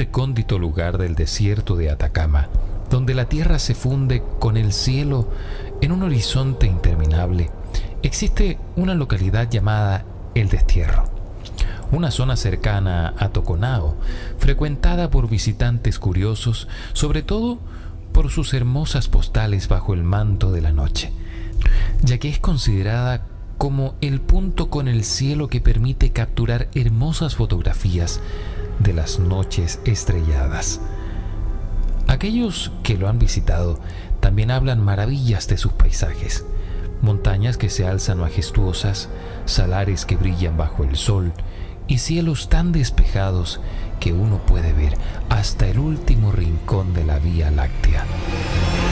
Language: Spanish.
recóndito lugar del desierto de Atacama, donde la tierra se funde con el cielo en un horizonte interminable, existe una localidad llamada El Destierro, una zona cercana a Toconao, frecuentada por visitantes curiosos, sobre todo por sus hermosas postales bajo el manto de la noche, ya que es considerada como el punto con el cielo que permite capturar hermosas fotografías de las noches estrelladas. Aquellos que lo han visitado también hablan maravillas de sus paisajes: montañas que se alzan majestuosas, salares que brillan bajo el sol y cielos tan despejados que uno puede ver hasta el último rincón de la Vía Láctea.